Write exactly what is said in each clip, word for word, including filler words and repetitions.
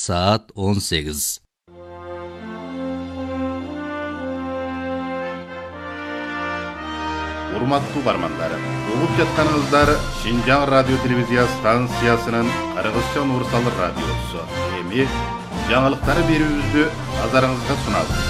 saat он сегиз. Урматтуу бармандар, угуп жатканыңыздар Шинжаң радио телевизия станциясынын Кыргызча универсал радиосу. Эми жаңылыктары берүүбүздү назарыңызга сунабыз.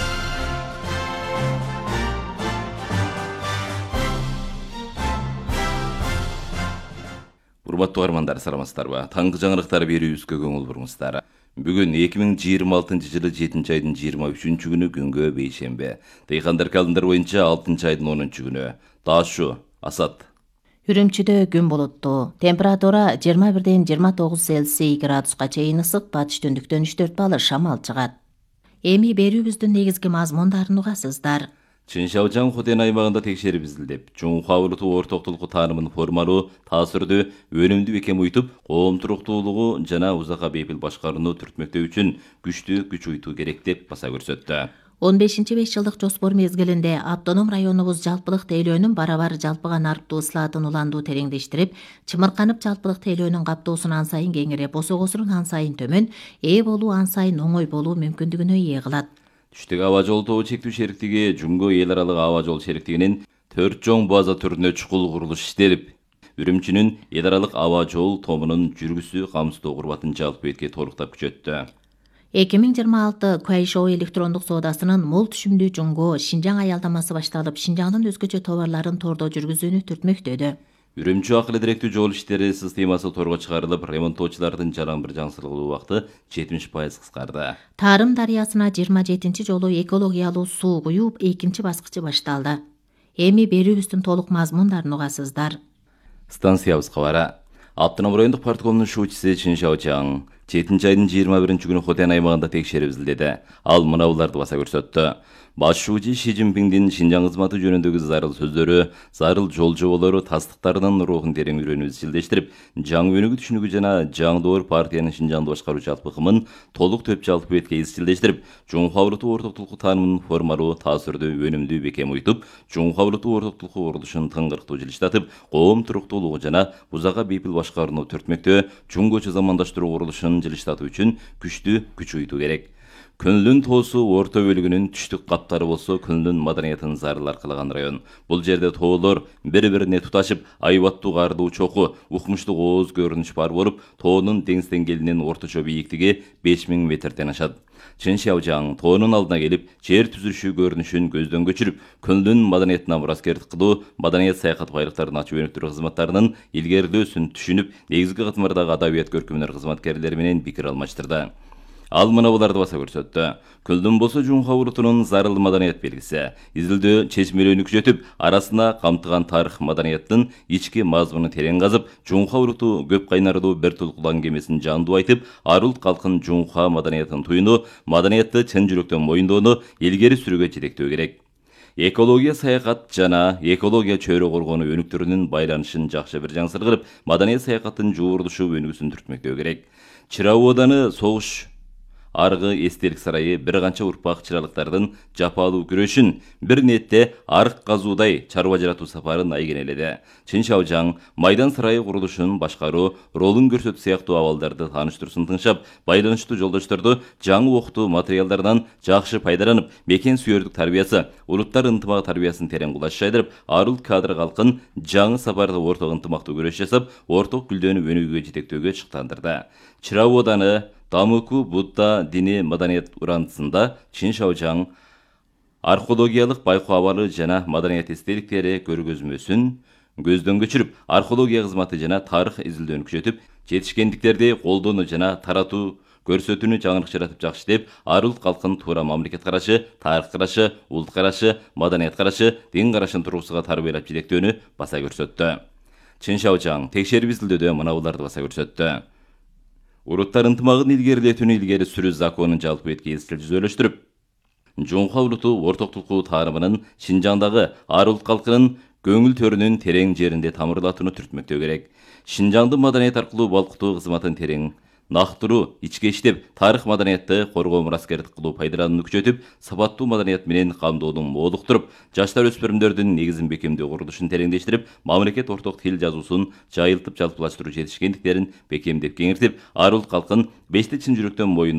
Урматтуу бармандар, саламатсыздарбы? Таңкы жаңылыктар берүүбүзгө көңүл бурмуздар. Бүгүн эки миң жыйырма алтынчы жылы жетинчи айдын жыйырма үчүнчү күнү күнгө бейшембе. Дыйкандар календар боюнча алтынчы айдын онунчу күнү. Ташу, Асат. Үрүмчүдө күн болуттуу. Температура жыйырма бирден жыйырма тогуз Цельсий градуска чейин ысык, батыш түндүктөн үч төрт балл шамал чыгат. Эми берүүбүздүн негизги мазмундарын угасыздар. Чыншаужаң Хотен аймагында текшерип изилдеп, Жумха улуту ортоктулуку таанымын формалуу, таасирдүү, өнүмдүү бекем уйтуп, коом туруктуулугу жана узакка бейпил башкарууну түртмөктөө үчүн күчтүү күч уйтуу керек деп баса көрсөттү. он бешинчи беш жылдык жоспор мезгилинде автоном районубуз жалпылык тейлөөнүн барабар жалпыга нарыктуу ыслаатын уландуу тереңдештирип, чымырканып жалпылык тейлөөнүн каптоосун ан сайын кеңейип, босогосунун ан сайын төмөн, ээ болуу ан сайын оңой болуу мүмкүндүгүнө ээ кылат. Түштүк аба жол тобу чектүү шериктиги Жумго эл аралык аба жол шериктигинин төрт чоң база түрүнө чукул курулуш иштелип, Үрүмчүнүн эл аралык аба жол тобунун жүргүсү камсыздоо курбатын жалпы бетке толуктап күчөттү. эки миң жыйырма алты Куайшоо электрондук соодасынын мол түшүмдүү Жумго Шинжаң аялдамасы башталып, Шинжаңдын өзгөчө товарларын тордо жүргүзүүнү түртмөктөдө. Үрүмчү акылы директүү жол иштери системасы торго чыгарылып, ремонттоочулардын жалаң бир жаңсырылуу убакыты жетимиш пайыз кыскарды. Тарым дарыясына жыйырма жетинчи жолу экологиялуу суу куюп, экинчи баскычы башталды. Эми берүүбүздүн толук мазмундарын угасыздар. Станциябыз кабары. Автоном райондук парткомдун шуучусу Чыншаужаң жетинчи айдын жыйырма биринчи күнү Хотен аймагында текшерип изилдеди. Ал мынауларды баса көрсөттү. Баш шуучу Ши Цзиньпиңдин Шинжаң кызматы жөнүндөгү зарыл сөздөрү, зарыл жол жоболору тастыктарынын рухун терең үйрөнүп изилдештирип, жаңы өнүгүү түшүнүгү жана жаңдоор партиянын Шинжаңды башкаруу жалпы ыкымын толук төп жалпы бетке изилдештирип, Жумха улуту ортоктулуку таанымын формалуу, таасирдүү, өнүмдүү бекем уйтуп, Жумха улуту ортоктулуку курулушун тыңгырктуу жылыштатып, коом туруктуулугу жана узакка бейпил башкарууну түртмөктөө, чуңгочу замандаштыруу курулушун жылыштатуу үчүн күчтүү күч уйтуу керек. Күнлүн тоосу орто бөлүгүнүн түштүк каптары болсо, күнлүн маданиятын зарыл аркалаган район. Бул жерде тоолор бири-бирине туташып, айбаттуу каардуу чоку, укмуштук ооз көрүнүш бар болуп, тоонун деңиз деңгээлинин орточо бийиктиги беш миң метрден ашат. Чыншаужаң тоонун алдына келип, жер түзүлүшү көрүнүшүн көздөн көчүрүп, күнлүн маданиятына мураскердик кылуу, маданият саякат байлыктарын ачуу өнүктүрүү кызматтарынын илгерилөөсүн түшүнүп, негизги катмардагы адабият көркөмдөр кызматкерлери менен пикир алмаштырды. Ал мына буларды баса көрсөттү. Күлдүн болсо Жумха улутунун зарыл маданият белгиси. Изилдөө чечмелүүнү күчөтүп, арасына камтыган тарых маданияттын ички мазмунун терең казып, Жумха улуту көп кайнардуу бир тулкулан кемесин жандуу айтып, ар улут калкын Жумха маданиятын туюну, маданиятты чын жүрөктөн моюндоону илгери сүрүүгө жетектөө керек. Экология саякат жана экология чөйрө коргонуу өнүктүрүүнүн байланышын жакшы бир жаңсыр кылып, маданият саякаттын жуурулушу өнүгүүсүн түртмөктөө керек. Чырау ооданы согуш аргы эстелик сарайы бир канча урпак чыралыктардын жапалуу күрөшүн, бир нетте арык казуудай чарба жаратуу сапарын айгенеледи. Чыншаужаң майдан сарайы курулушун башкаруу, ролун көрсөтүү сыяктуу абалдарды тааныштыруусын тыңшап, байланыштуу жолдошторду жаңы окутуу материалдарынан жакшы пайдаланып, мекен сүйөрдүк тарбиясы, улуттар ынтымагы тарбиясын терең кулаш жайдырып, ар улут кадр калкын жаңы сапарда орток ынтымактуу күрөш жасап, орток гүлдөнүп өнүгүүгө жетектөөгө чыктандырды. Чырау ооданы Дамыку Будда дини маданият урантысында Чыншаужаң археологиялык байкоо абалы жана маданият эстеликтери көргөзмөсүн көздөн көчүрүп, археология кызматы жана тарых изилдөөнү күчөтүп, жетишкендиктерди колдонуу жана таратуу көрсөтүүнү жаңылык жаратып жакшы иштеп, ар улут калкын туура мамлекет карашы, тарых карашы, улут карашы, маданият карашы, дин карашын тургусуга тарбиялап жетектөөнү баса көрсөттү. Чыншаужаң текшерип изилдөөдө мына буларды баса көрсөттү. Улуттар ынтымагын илгерилетүүнү илгери сүрүү законун жалпы бетке изилдөөлөштүрүп, Жумха улуту ортоктулуку таарымынын Шинжаңдагы ар улут калкынын көңүл төрүнүн терең жеринде тамырлатууну түртмөктөө керек. Шинжаңды маданият аркылуу балкытуу кызматын терең нактыруу, ичке иштеп, тарых маданиятты коргоо мураскердик кылуу пайдаланууну күчөтүп, сапаттуу маданият менен камдоонун молуктуруп, жаштар өспүрүмдөрдүн негизин бекемдөө курулушун тереңдештирип, мамлекет орток тил жазуусун жайылтып жалпылаштыруу жетишкендиктерин бекемдеп кеңиртип, ар улут калкын бешти чын жүрөктөн моюн